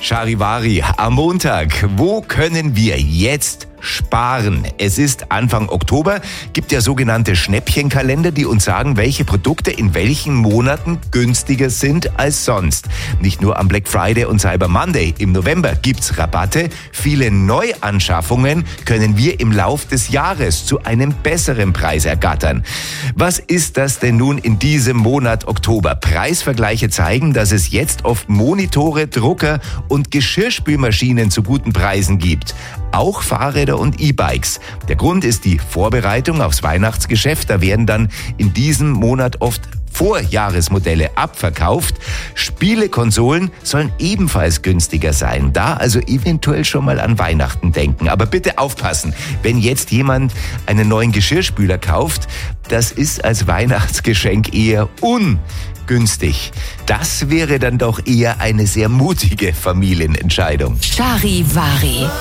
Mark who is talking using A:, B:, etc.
A: Charivari am Montag. Wo können wir jetzt sparen? Es ist Anfang Oktober, gibt ja sogenannte Schnäppchenkalender, die uns sagen, welche Produkte in welchen Monaten günstiger sind als sonst. Nicht nur am Black Friday und Cyber Monday. Im November gibt's Rabatte. Viele Neuanschaffungen können wir im Lauf des Jahres zu einem besseren Preis ergattern. Was ist das denn nun in diesem Monat Oktober? Preisvergleiche zeigen, dass es jetzt oft Monitore, Drucker und Geschirrspülmaschinen zu guten Preisen gibt. Auch Fahrräder und E-Bikes. Der Grund ist die Vorbereitung aufs Weihnachtsgeschäft. Da werden dann in diesem Monat oft Vorjahresmodelle abverkauft. Spielekonsolen sollen ebenfalls günstiger sein. Da also eventuell schon mal an Weihnachten denken. Aber bitte aufpassen, wenn jetzt jemand einen neuen Geschirrspüler kauft, das ist als Weihnachtsgeschenk eher ungünstig. Das wäre dann doch eher eine sehr mutige Familienentscheidung.
B: Charivari.